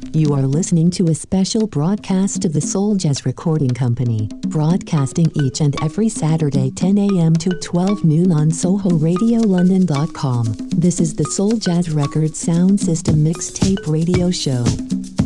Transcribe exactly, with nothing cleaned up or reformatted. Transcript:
You are listening to a special broadcast of the Soul Jazz Recording Company, broadcasting each and every Saturday ten a.m. to twelve noon on Soho Radio London dot com. This is the Soul Jazz Records Sound System Mixtape Radio Show.